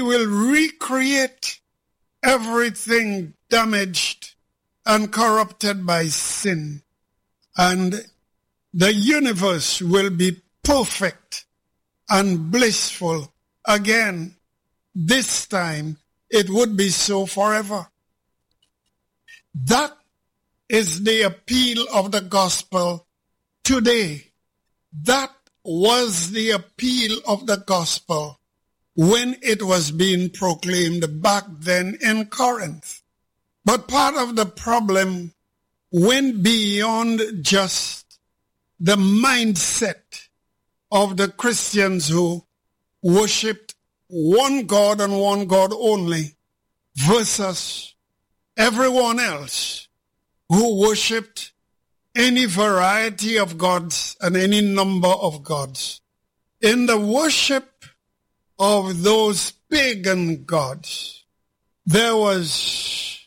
He will recreate everything damaged and corrupted by sin. And the universe will be perfect and blissful again. This time, it would be so forever. That is the appeal of the gospel today. That was the appeal of the gospel when it was being proclaimed back then in Corinth. But part of the problem went beyond just the mindset of the Christians who worshipped one God and one God only versus everyone else who worshipped any variety of gods and any number of gods. In the worship of those pagan gods, there was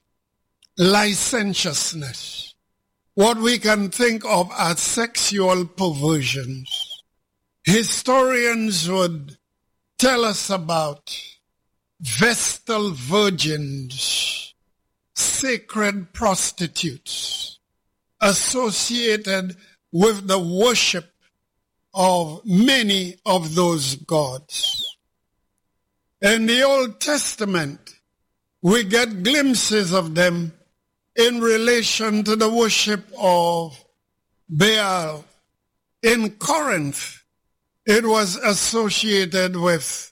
licentiousness, what we can think of as sexual perversions. Historians would tell us about Vestal virgins, sacred prostitutes, associated with the worship of many of those gods. In the Old Testament, we get glimpses of them in relation to the worship of Baal. In Corinth, it was associated with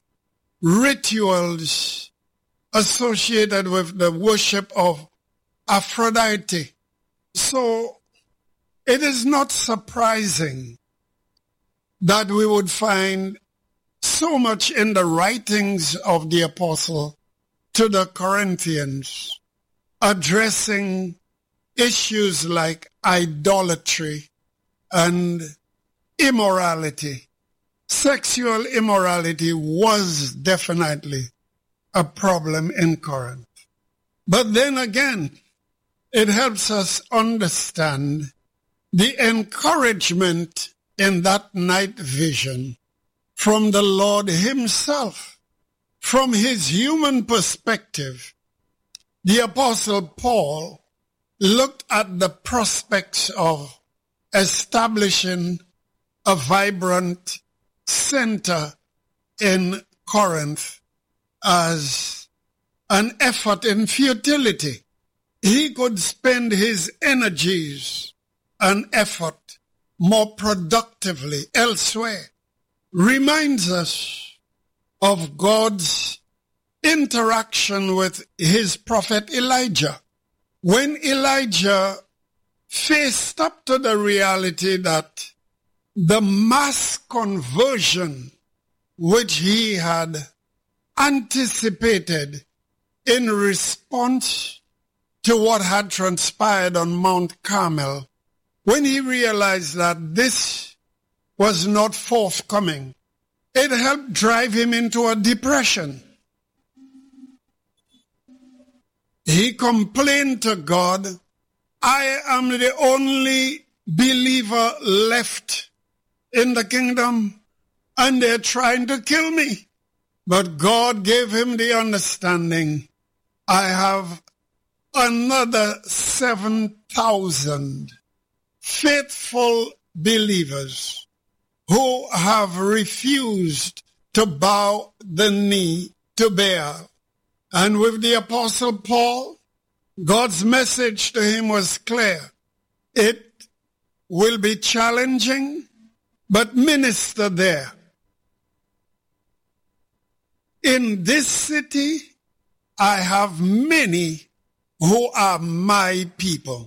rituals associated with the worship of Aphrodite. So it is not surprising that we would find so much in the writings of the apostle to the Corinthians addressing issues like idolatry and immorality. Sexual immorality was definitely a problem in Corinth. But then again, it helps us understand the encouragement in that night vision from the Lord himself. From his human perspective, the Apostle Paul looked at the prospects of establishing a vibrant center in Corinth as an effort in futility. He could spend his energies and effort more productively elsewhere. Reminds us of God's interaction with his prophet Elijah. When Elijah faced up to the reality that the mass conversion which he had anticipated in response to what had transpired on Mount Carmel, when he realized that this was not forthcoming, it helped drive him into a depression. He complained to God, I am the only believer left in the kingdom, and they're trying to kill me. But God gave him the understanding, I have another 7,000 faithful believers who have refused to bow the knee to Baal. And with the Apostle Paul, God's message to him was clear. It will be challenging, but minister there. In this city, I have many who are my people.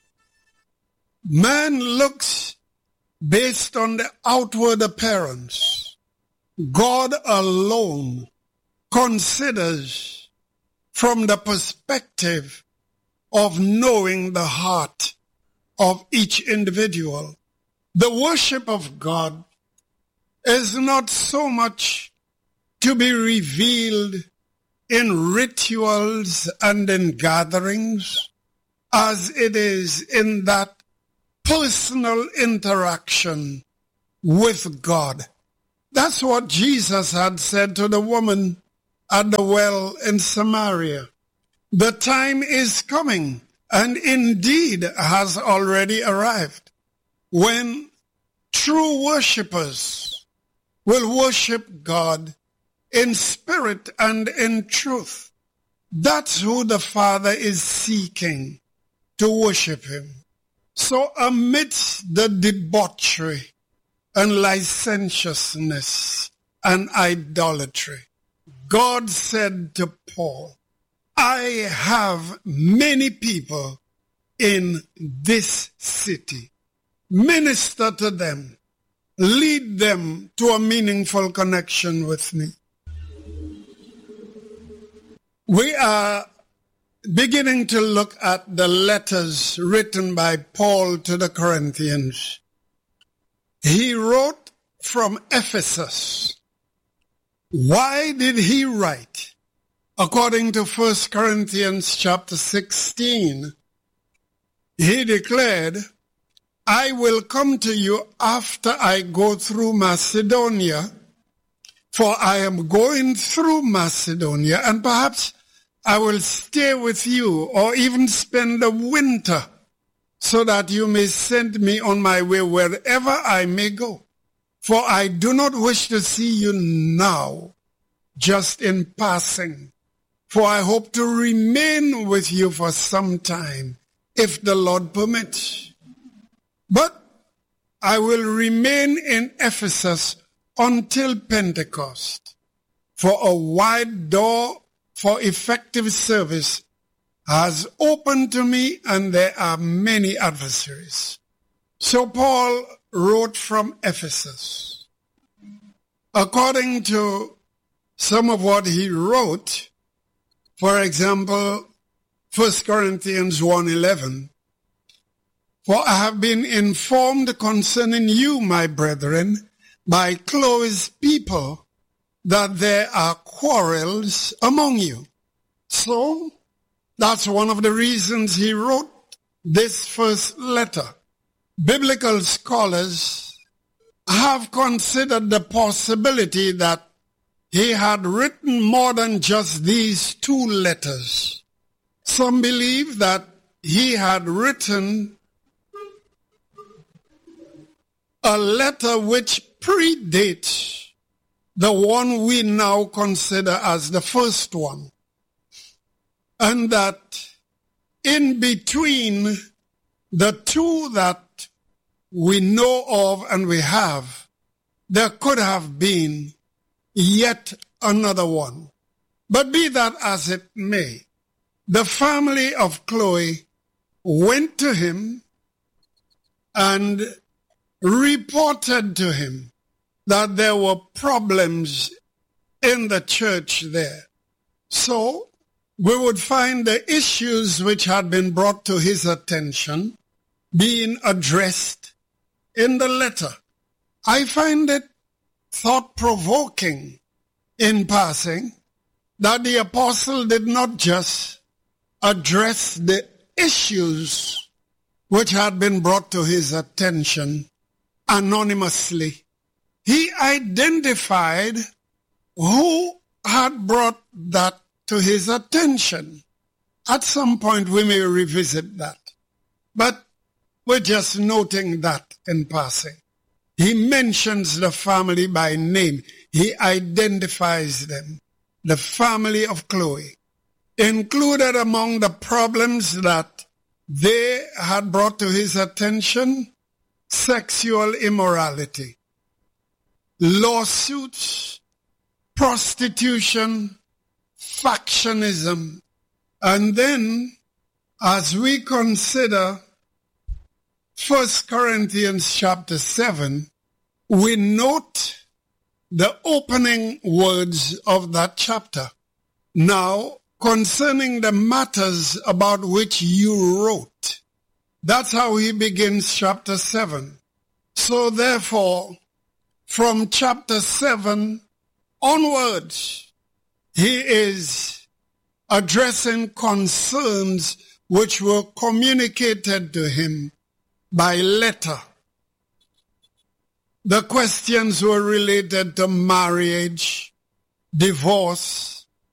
Man looks based on the outward appearance. God alone considers from the perspective of knowing the heart of each individual. The worship of God is not so much to be revealed in rituals and in gatherings as it is in that personal interaction with God. That's what Jesus had said to the woman at the well in Samaria. The time is coming, and indeed has already arrived, when true worshipers will worship God in spirit and in truth. That's who the Father is seeking to worship him. So amidst the debauchery and licentiousness and idolatry, God said to Paul, I have many people in this city. Minister to them. Lead them to a meaningful connection with me. We are beginning to look at the letters written by Paul to the Corinthians. He wrote from Ephesus. Why did he write? According to 1 Corinthians chapter 16, he declared, I will come to you after I go through Macedonia, for I am going through Macedonia, and perhaps I will stay with you or even spend the winter so that you may send me on my way wherever I may go. For I do not wish to see you now, just in passing. For I hope to remain with you for some time, if the Lord permits. But I will remain in Ephesus until Pentecost, for a wide door for effective service has opened to me, and there are many adversaries. So Paul wrote from Ephesus. According to some of what he wrote, for example, 1 Corinthians 1:11, for I have been informed concerning you, my brethren, by Chloe's people, that there are quarrels among you. So, that's one of the reasons he wrote this first letter. Biblical scholars have considered the possibility that he had written more than just these two letters. Some believe that he had written a letter which predates the one we now consider as the first one, and that in between the two that we know of and we have, there could have been yet another one. But be that as it may, the family of Chloe went to him and reported to him that there were problems in the church there. So we would find the issues which had been brought to his attention being addressed in the letter. I find it thought-provoking in passing that the apostle did not just address the issues which had been brought to his attention anonymously. He identified who had brought that to his attention. At some point we may revisit that, but we're just noting that in passing. He mentions the family by name. He identifies them. The family of Chloe. Included among the problems that they had brought to his attention, sexual immorality, lawsuits, prostitution, factionism. And then, as we consider 1 Corinthians chapter 7, we note the opening words of that chapter. Now, concerning the matters about which you wrote. That's how he begins chapter 7. So therefore, from chapter 7 onwards, he is addressing concerns which were communicated to him by letter. The questions were related to marriage, divorce,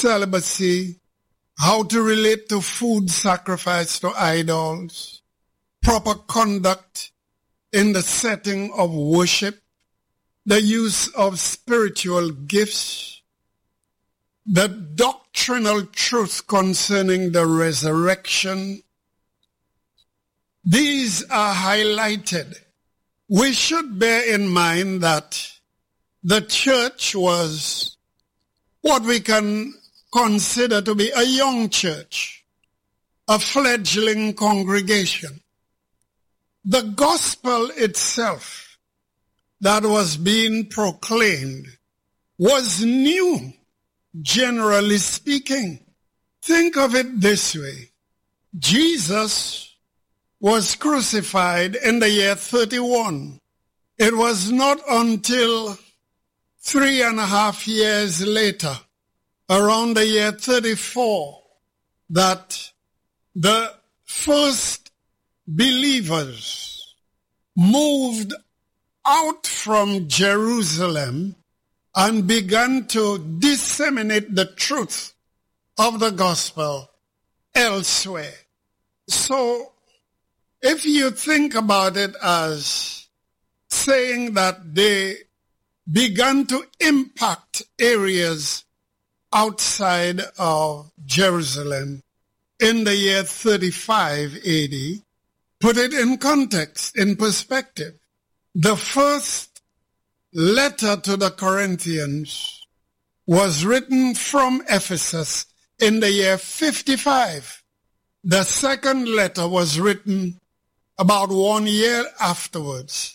celibacy, how to relate to food sacrificed to idols, proper conduct in the setting of worship, the use of spiritual gifts, the doctrinal truth concerning the resurrection. These are highlighted. We should bear in mind that the church was what we can consider to be a young church, a fledgling congregation. The gospel itself that was being proclaimed was new, generally speaking. Think of it this way. Jesus was crucified in the year 31. It was not until 3.5 years later, around the year 34, that the first believers moved out from Jerusalem and began to disseminate the truth of the gospel elsewhere. So, if you think about it as saying that they began to impact areas outside of Jerusalem in the year 35 AD, put it in context, in perspective. The first letter to the Corinthians was written from Ephesus in the year 55. The second letter was written about 1 year afterwards.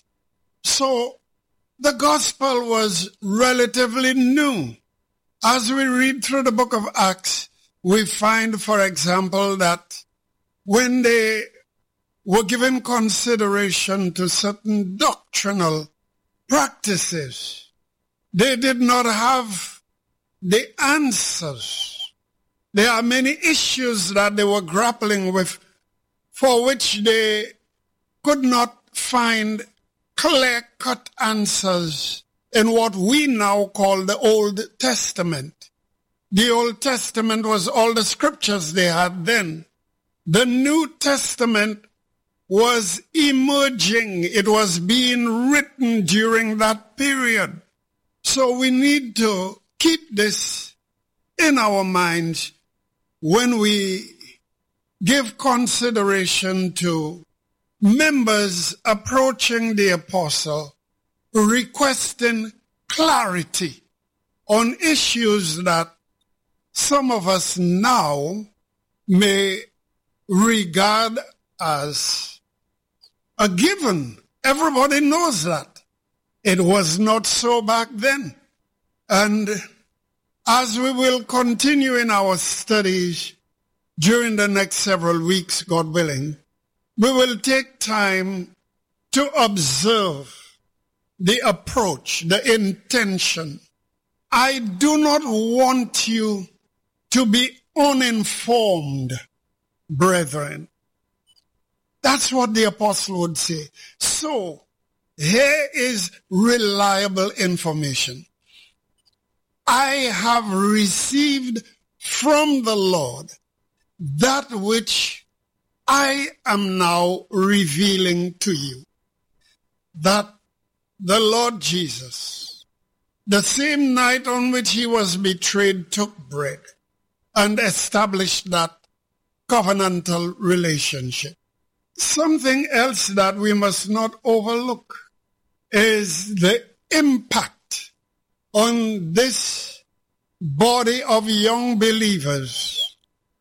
So the gospel was relatively new. As we read through the book of Acts, we find, for example, that when they were given consideration to certain doctrinal practices, they did not have the answers. There are many issues that they were grappling with for which they could not find clear-cut answers in what we now call the Old Testament. The Old Testament was all the scriptures they had then. The New Testament was emerging. It was being written during that period. So we need to keep this in our minds when we give consideration to members approaching the apostle, requesting clarity on issues that some of us now may regard as a given. Everybody knows that. It was not so back then. And as we will continue in our studies during the next several weeks, God willing, we will take time to observe the approach, the intention. I do not want you to be uninformed, brethren. That's what the apostle would say. So, here is reliable information. I have received from the Lord that which I am now revealing to you, that the Lord Jesus, the same night on which he was betrayed, took bread and established that covenantal relationship. Something else that we must not overlook is the impact on this body of young believers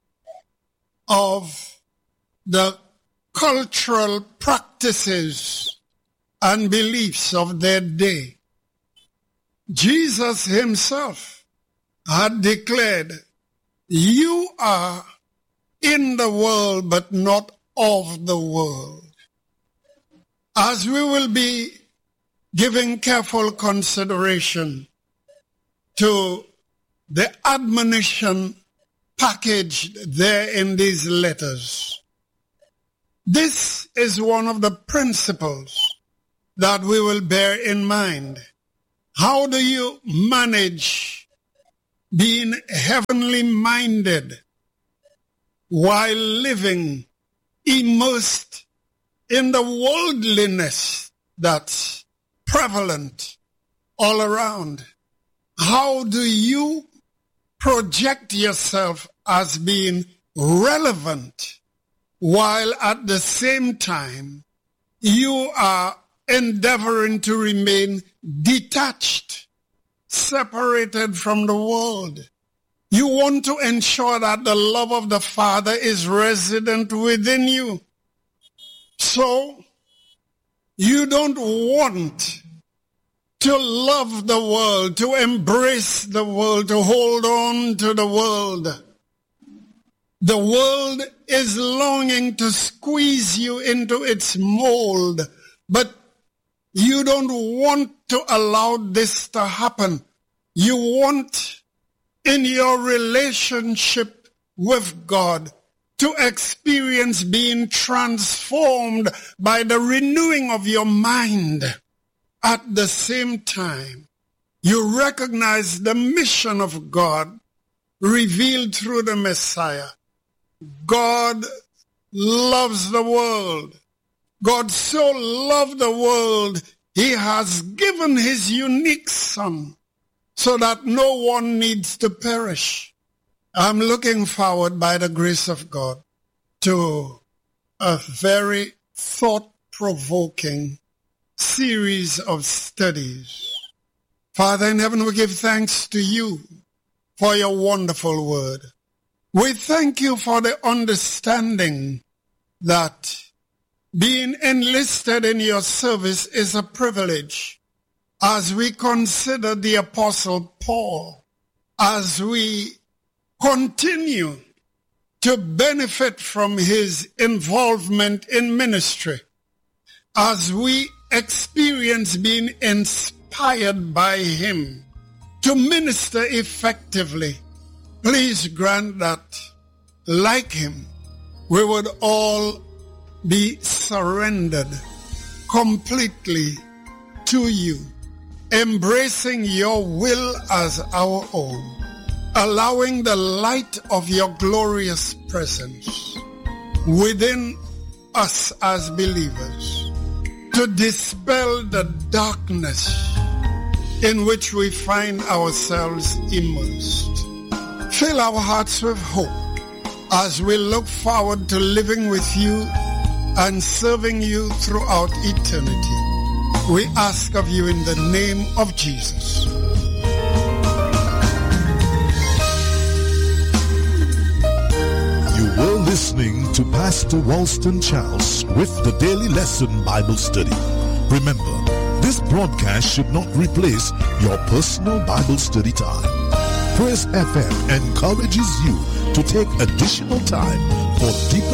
of the cultural practices and beliefs of their day. Jesus himself had declared, "You are in the world, but not of the world." As we will be giving careful consideration to the admonition packaged there in these letters, this is one of the principles that we will bear in mind. How do you manage being heavenly minded while living immersed in the worldliness that's prevalent all around? How do you project yourself as being relevant while at the same time you are endeavoring to remain detached, separated from the world? You want to ensure that the love of the Father is resident within you. So you don't want to love the world, to embrace the world, to hold on to the world. The world is longing to squeeze you into its mold, but you don't want to allow this to happen. You want, in your relationship with God, to experience being transformed by the renewing of your mind. At the same time, you recognize the mission of God revealed through the Messiah. God loves the world. God so loved the world, he has given his unique Son so that no one needs to perish. I'm looking forward, by the grace of God, to a very thought-provoking series of studies. Father in heaven, we give thanks to you for your wonderful word. We thank you for the understanding that being enlisted in your service is a privilege. As we consider the Apostle Paul, as we continue to benefit from his involvement in ministry, as we experience being inspired by him to minister effectively, please grant that, like him, we would all be surrendered completely to you, embracing your will as our own, allowing the light of your glorious presence within us as believers to dispel the darkness in which we find ourselves immersed. Fill our hearts with hope as we look forward to living with you and serving you throughout eternity. We ask of you in the name of Jesus. You were listening to Pastor Walston Charles with the Daily Lesson Bible Study. Remember, this broadcast should not replace your personal Bible study time. Praise FM encourages you to take additional time for deeper